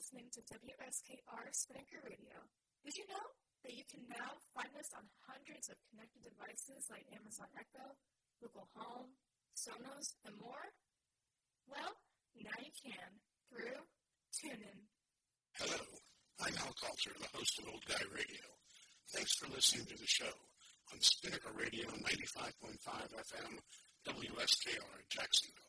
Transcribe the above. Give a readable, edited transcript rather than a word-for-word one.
listening to WSKR Spinnaker Radio. Did you know that you can now find us on hundreds of connected devices like Amazon Echo, Google Home, Sonos, and more? Well, now you can through TuneIn. Hello, I'm Al Coulter, the host of Old Guy Radio. Thanks for listening to the show on Spinnaker Radio 95.5 FM, WSKR Jacksonville.